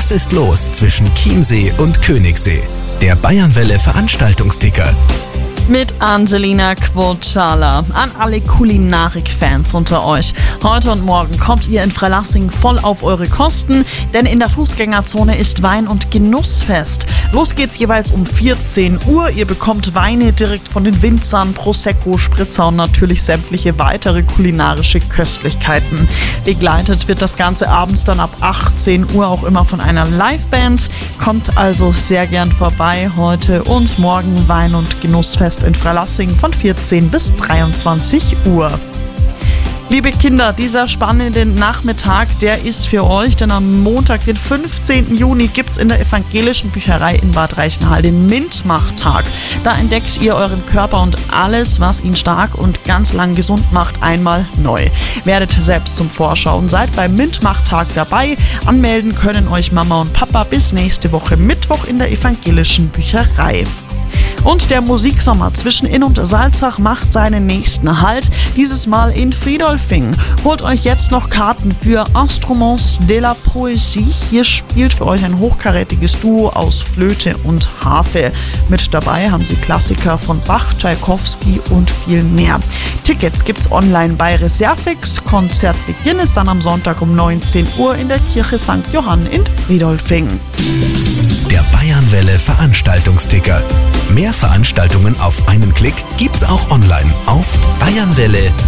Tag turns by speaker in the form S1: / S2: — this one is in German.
S1: Was ist los zwischen Chiemsee und Königssee? Der Bayernwelle Veranstaltungsticker.
S2: Mit Angelina Quocala. An alle Kulinarik-Fans unter euch. Heute und morgen kommt ihr in Freilassing voll auf eure Kosten, denn in der Fußgängerzone ist Wein- und Genussfest. Los geht's jeweils um 14 Uhr. Ihr bekommt Weine direkt von den Winzern, Prosecco, Spritzer und natürlich sämtliche weitere kulinarische Köstlichkeiten. Begleitet wird das Ganze abends dann ab 18 Uhr auch immer von einer Liveband. Kommt also sehr gern vorbei. Heute und morgen Wein- und Genussfest in Freilassing von 14 bis 23 Uhr. Liebe Kinder, dieser spannende Nachmittag, der ist für euch, denn am Montag, den 15. Juni, gibt es in der Evangelischen Bücherei in Bad Reichenhall den MINT-Macht-Tag. Da entdeckt ihr euren Körper und alles, was ihn stark und ganz lang gesund macht, einmal neu. Werdet selbst zum Forscher und seid beim MINT-Macht-Tag dabei. Anmelden können euch Mama und Papa bis nächste Woche Mittwoch in der Evangelischen Bücherei. Und der Musiksommer zwischen Inn und Salzach macht seinen nächsten Halt, dieses Mal in Friedolfing. Holt euch jetzt noch Karten für Instruments de la Poésie. Hier spielt für euch ein hochkarätiges Duo aus Flöte und Harfe. Mit dabei haben sie Klassiker von Bach, Tschaikowski und viel mehr. Tickets gibt's online bei Reservix. Konzertbeginn ist dann am Sonntag um 19 Uhr in der Kirche St. Johann in Friedolfing.
S1: Der Bayernwelle Veranstaltungsticker. Mehr Veranstaltungen auf einen Klick gibt's auch online auf bayernwelle.at.